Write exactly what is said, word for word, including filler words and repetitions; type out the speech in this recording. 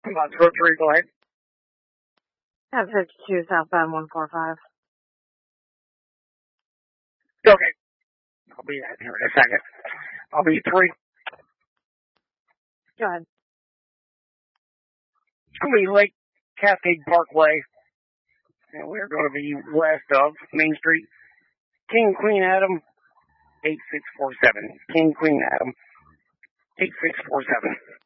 Come on, throw three, go ahead. At fifty-two southbound one four five. Okay. I'll be that here in a second. I'll be three. Go ahead. I'll be Lake Cascade Parkway. And we're going to be west of Main Street. King Queen Adam, eight six four seven. King Queen Adam, eight six four seven.